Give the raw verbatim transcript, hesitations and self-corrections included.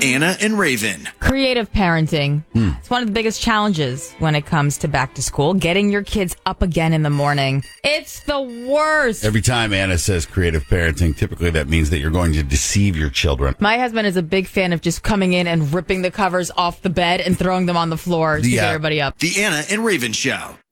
Anna and Raven. Creative parenting. Hmm. It's one of the biggest challenges when it comes to back to school. Getting your kids up again in the morning. It's the worst. Every time Anna says creative parenting, typically that means that you're going to deceive your children. My husband is a big fan of just coming in and ripping the covers off the bed and throwing them on the floor to Yeah. get everybody up. The Anna and Raven Show.